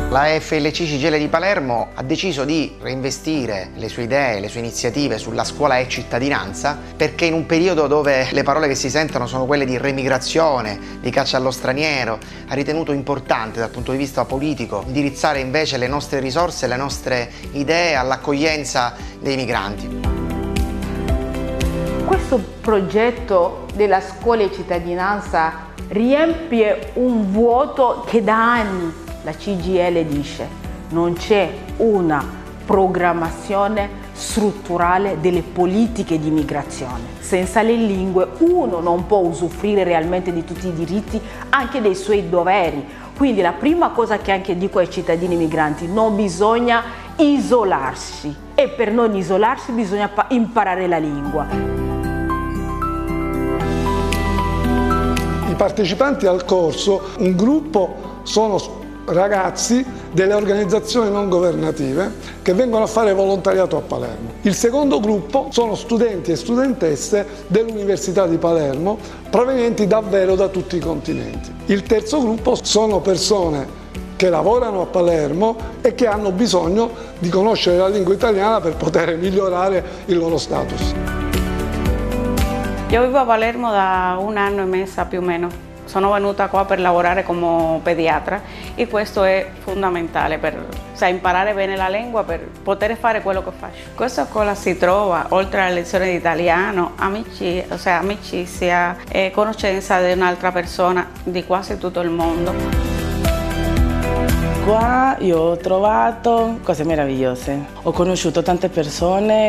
La FLC CGIL di Palermo ha deciso di reinvestire le sue idee, le sue iniziative sulla scuola e cittadinanza, perché in un periodo dove le parole che si sentono sono quelle di remigrazione, di caccia allo straniero, ha ritenuto importante dal punto di vista politico indirizzare invece le nostre risorse, le nostre idee all'accoglienza dei migranti. Questo progetto della scuola e cittadinanza riempie un vuoto che da anni la CGIL dice: non c'è una programmazione strutturale delle politiche di migrazione. Senza le lingue uno non può usufruire realmente di tutti i diritti, anche dei suoi doveri. Quindi la prima cosa che anche dico ai cittadini migranti: non bisogna isolarsi, e per non isolarsi bisogna imparare la lingua. I partecipanti al corso, un gruppo sono ragazzi delle organizzazioni non governative che vengono a fare volontariato a Palermo. Il secondo gruppo sono studenti e studentesse dell'Università di Palermo provenienti davvero da tutti i continenti. Il terzo gruppo sono persone che lavorano a Palermo e che hanno bisogno di conoscere la lingua italiana per poter migliorare il loro status. Io vivo a Palermo da 1 anno e mezzo più o meno. Sono venuta qua per lavorare come pediatra e questo è fondamentale per imparare bene la lingua, per poter fare quello che faccio. Questa scuola si trova, oltre alle lezioni di italiano, amicizia e conoscenza di un'altra persona di quasi tutto il mondo. Qua io ho trovato cose meravigliose, ho conosciuto tante persone